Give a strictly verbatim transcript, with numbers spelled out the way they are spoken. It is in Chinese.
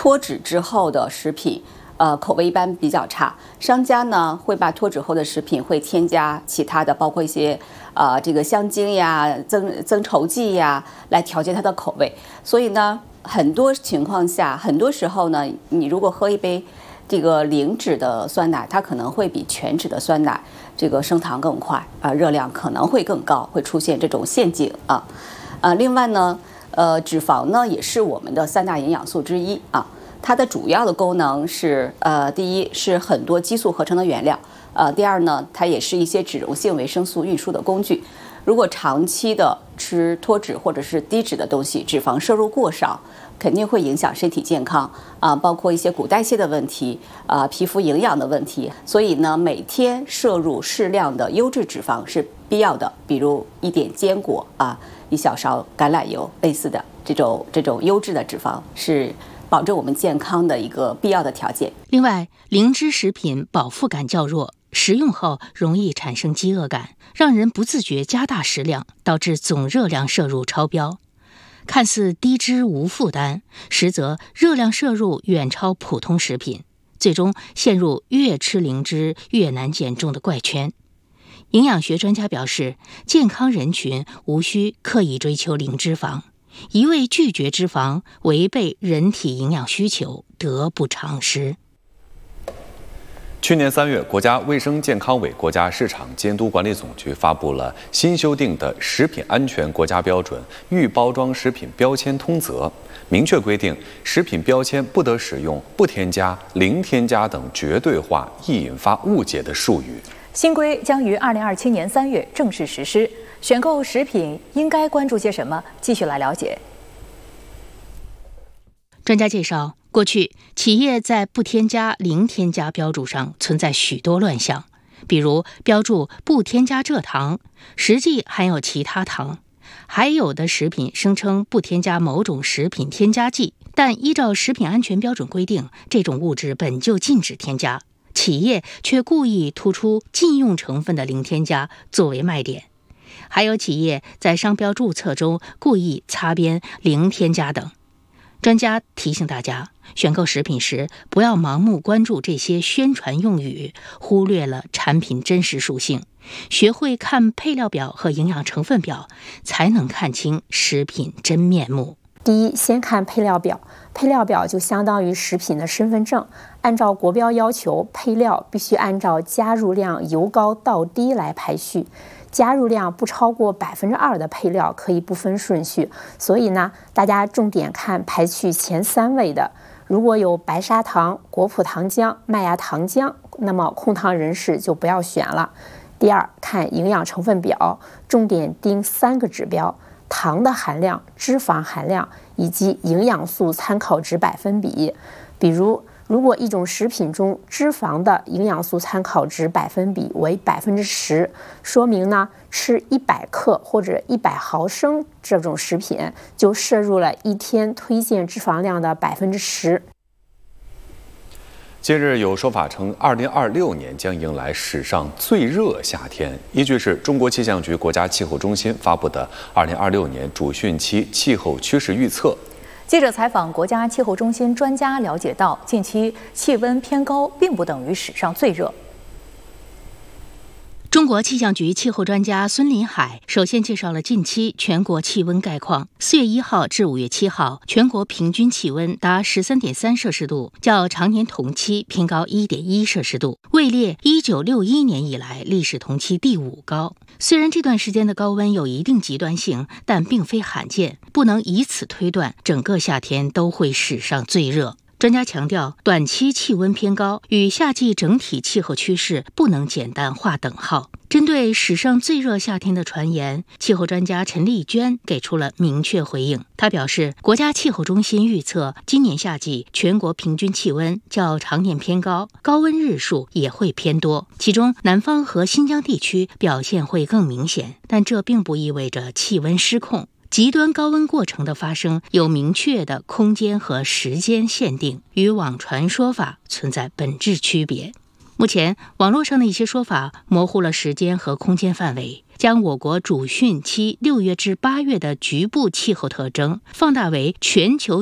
脱脂之后的食品，呃，口味一般比较差。商家呢会把脱脂后的食品会添加其他的，包括一些呃这个香精呀、增增稠剂呀，来调节它的口味。所以呢，很多情况下，很多时候呢，你如果喝一杯这个零脂的酸奶，它可能会比全脂的酸奶这个升糖更快啊、呃，热量可能会更高，会出现这种陷阱啊。呃，另外呢，呃，脂肪呢也是我们的三大营养素之一啊。它的主要的功能是，呃，第一是很多激素合成的原料，呃，第二呢，它也是一些脂溶性维生素运输的工具。如果长期的吃脱脂或者是低脂的东西，脂肪摄入过少，肯定会影响身体健康啊、呃，包括一些骨代谢的问题啊、呃，皮肤营养的问题。所以呢，每天摄入适量的优质脂肪是必要的，比如一点坚果啊，一小勺橄榄油，类似的这种这种优质的脂肪是保证我们健康的一个必要的条件。 另外，零脂食品饱腹感较弱，食用后容易产生饥饿感，让人不自觉加大食量，导致总热量摄入超标。看似低脂无负担，实则热量摄入远超普通食品，最终陷入越吃零脂越难减重的怪圈。营养学专家表示，健康人群无需刻意追求零脂肪，一味拒绝脂肪，违背人体营养需求，得不偿失。 去年三月，国家卫生健康委、国家市场监督管理总局发布了新修订的《食品安全国家标准预包装食品标签通则》，明确规定，食品标签不得使用不添加、零添加等绝对化易引发误解的术语。 新规将于二零二七年三月正式实施。选购食品应该关注些什么？继续来了解。 专家介绍，过去企业在不添加、零添加标注上存在许多乱象，比如标注不添加蔗糖，实际含有其他糖；还有的食品声称不添加某种食品添加剂，但依照食品安全标准规定，这种物质本就禁止添加，企业却故意突出禁用成分的零添加作为卖点。还有企业在商标注册中故意擦边零添加等。专家提醒大家，选购食品时不要盲目关注这些宣传用语，忽略了产品真实属性，学会看配料表和营养成分表，才能看清食品真面目。 第一，先看配料表，配料表就相当于食品的身份证，按照国标要求，配料必须按照加入量由高到低来排序。加入量不超过百分之二的配料可以不分顺序，所以呢，大家重点看排序前三位的。如果有白砂糖、果葡糖浆、麦芽糖浆，那么控糖人士就不要选了。第二，看营养成分表，重点盯三个指标：糖的含量、脂肪含量以及营养素参考值百分比。比如，如果一种食品中脂肪的营养素参考值百分比为百分之十，说明呢，吃一百克或者一百毫升这种食品就摄入了一天推荐脂肪量的百分之十。 近日有说法称，二零二六年将迎来史上最热夏天。依据是中国气象局国家气候中心发布的二零二六年主汛期气候趋势预测。 记者采访国家气候中心专家了解到，近期气温偏高并不等于史上最热。 中国气象局气候专家孙林海首先介绍了近期全国气温概况。四月一号至五月七号，全国平均气温达十三点三摄氏度，较常年同期偏高一点一摄氏度，位列一九六一年以来历史同期第五高。虽然这段时间的高温有一定极端性，但并非罕见，不能以此推断整个夏天都会史上最热。专家强调，短期气温偏高与夏季整体气候趋势不能简单划等号。针对史上最热夏天的传言，气候专家陈丽娟给出了明确回应。她表示，国家气候中心预测，今年夏季全国平均气温较常年偏高，高温日数也会偏多，其中南方和新疆地区表现会更明显，但这并不意味着气温失控。极端高温过程的发生有明确的空间和时间限定，与网传说法存在本质区别。目前，网络上的一些说法模糊了时间和空间范围，将我国主汛期六月至八月的局部气候特征放大为全球